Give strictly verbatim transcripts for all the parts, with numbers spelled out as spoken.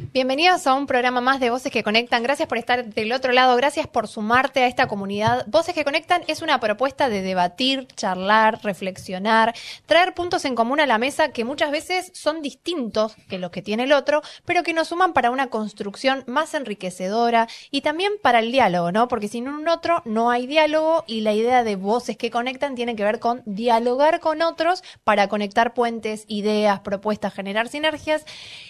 Bienvenidos a un programa más de Voces que Conectan. Gracias por estar del otro lado, gracias por sumarte a esta comunidad. Voces que Conectan es una propuesta de debatir, charlar, reflexionar, traer puntos en común a la mesa que muchas veces son distintos que los que tiene el otro, pero que nos suman para una construcción más enriquecedora y también para el diálogo, ¿no? Porque sin un otro no hay diálogo y la idea de Voces que Conectan tiene que ver con dialogar con otros para conectar puentes, ideas, propuestas, generar sinergias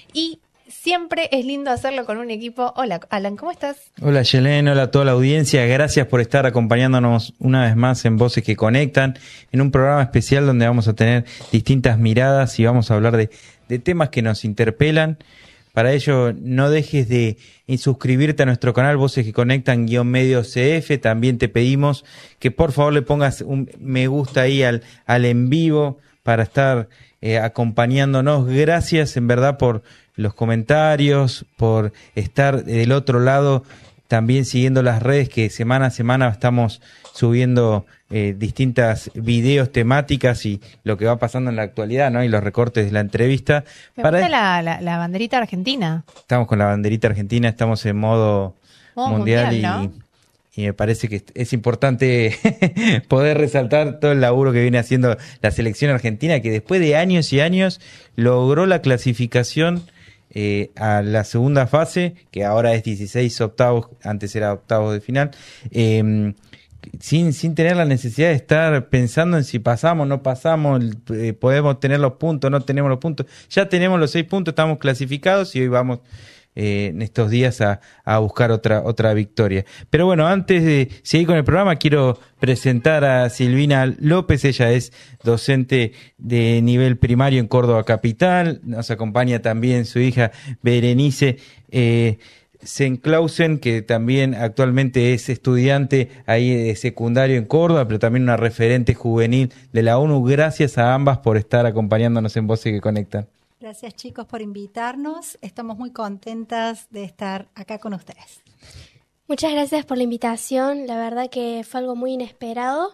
y siempre es lindo hacerlo con un equipo. Hola, Alan, ¿cómo estás? Hola, Yelén, hola a toda la audiencia. Gracias por estar acompañándonos una vez más en Voces que Conectan, en un programa especial donde vamos a tener distintas miradas y vamos a hablar de, de temas que nos interpelan. Para ello, no dejes de suscribirte a nuestro canal Voces que Conectan guión medio C F. También te pedimos que por favor le pongas un me gusta ahí al, al en vivo para estar eh, acompañándonos. Gracias en verdad por los comentarios, por estar del otro lado, también siguiendo las redes que semana a semana estamos subiendo eh, distintas videos temáticas y lo que va pasando en la actualidad, ¿no? Y los recortes de la entrevista. Me gusta Para... la, la, la banderita argentina. Estamos con la banderita argentina, estamos en modo, modo mundial, mundial, ¿no? y, y me parece que es importante poder resaltar todo el laburo que viene haciendo la selección argentina, que después de años y años logró la clasificación Eh, a la segunda fase, que ahora es dieciséis octavos, antes era octavos de final, eh, sin, sin tener la necesidad de estar pensando en si pasamos, no pasamos, eh, podemos tener los puntos, no tenemos los puntos. Ya tenemos los seis puntos, estamos clasificados y hoy vamos eh, en estos días a, a buscar otra, otra victoria. Pero bueno, antes de seguir con el programa, quiero presentar a Silvina López. Ella es docente de nivel primario en Córdoba Capital. Nos acompaña también su hija Berenice eh, Senclausen, que también actualmente es estudiante ahí de secundario en Córdoba, pero también una referente juvenil de la ONU. Gracias a ambas por estar acompañándonos en Voces que Conectan. Gracias, chicos, por invitarnos. Estamos muy contentas de estar acá con ustedes. Muchas gracias por la invitación. La verdad que fue algo muy inesperado,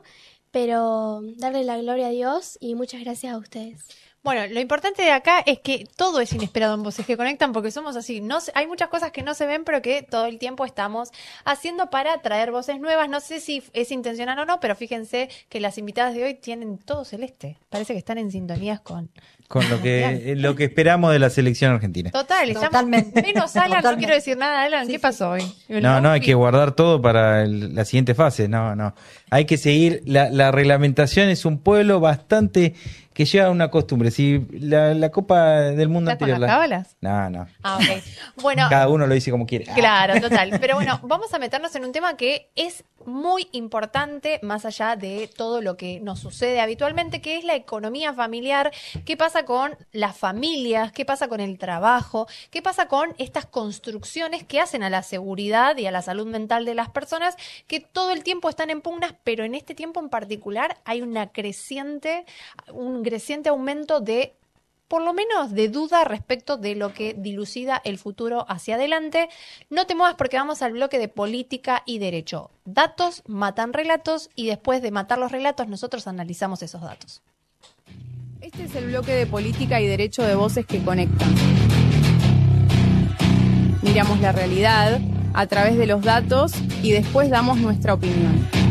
pero darle la gloria a Dios y muchas gracias a ustedes. Bueno, lo importante de acá es que todo es inesperado en Voces que Conectan porque somos así. No sé, hay muchas cosas que no se ven, pero que todo el tiempo estamos haciendo para traer voces nuevas. No sé si es intencional o no, pero fíjense que las invitadas de hoy tienen todo celeste. Parece que están en sintonías con... Con lo que lo que esperamos de la selección argentina. Total, totalmente. Menos Alan, Totalmente. No quiero decir nada, Alan, sí, ¿qué pasó hoy? No, no, hay que guardar todo para el, la siguiente fase. No, no. Hay que seguir. La, la reglamentación es un pueblo bastante que lleva una costumbre. Si la, la Copa del Mundo ¿Estás anterior. ¿Con las cábalas? No, no. Ah, ok. Bueno. Cada uno lo dice como quiere. Claro, total. Pero bueno, vamos a meternos en un tema que es muy importante, más allá de todo lo que nos sucede habitualmente, que es la economía familiar. ¿Qué pasa con las familias? ¿Qué pasa con el trabajo? ¿Qué pasa con estas construcciones que hacen a la seguridad y a la salud mental de las personas que todo el tiempo están en pugnas, pero en este tiempo en particular hay una creciente, un creciente aumento de, por lo menos, de duda respecto de lo que dilucida el futuro hacia adelante? No te muevas porque vamos al bloque de política y derecho. Datos matan relatos y después de matar los relatos nosotros analizamos esos datos. Este es el bloque de política y derecho de Voces que Conectan. Miramos la realidad a través de los datos y después damos nuestra opinión.